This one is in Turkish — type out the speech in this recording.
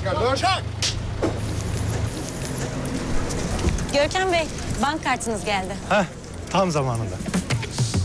çıkar. Dur. Görkem Bey, bank kartınız geldi. Heh, tam zamanında.